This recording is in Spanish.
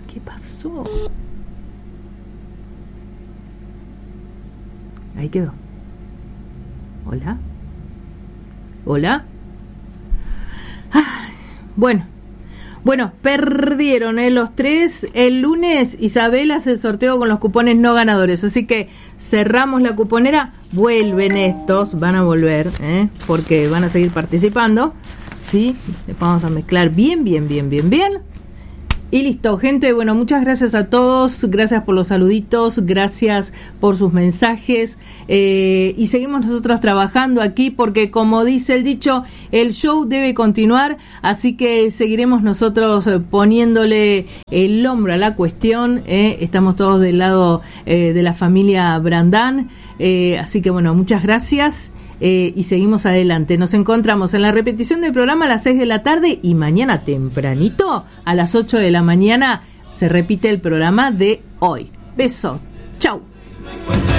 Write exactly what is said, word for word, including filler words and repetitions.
¿Qué pasó? Ahí quedó. Hola. Hola. Ay, bueno. Bueno, perdieron ¿eh? los tres. El lunes Isabel hace el sorteo con los cupones no ganadores. Así que cerramos la cuponera. Vuelven estos, van a volver, ¿eh? porque van a seguir participando. ¿Sí? Les vamos a mezclar bien, bien, bien, bien, bien. Y listo, gente. Bueno, muchas gracias a todos. Gracias por los saluditos. Gracias por sus mensajes. Eh, y seguimos nosotros trabajando aquí porque, como dice el dicho, el show debe continuar. Así que seguiremos nosotros poniéndole el hombro a la cuestión. Eh. Estamos todos del lado eh, de la familia Brandán. Eh, así que, bueno, muchas gracias. Eh, y seguimos adelante. Nos encontramos en la repetición del programa a las seis de la tarde y mañana tempranito a las ocho de la mañana se repite el programa de hoy. Besos. Chau.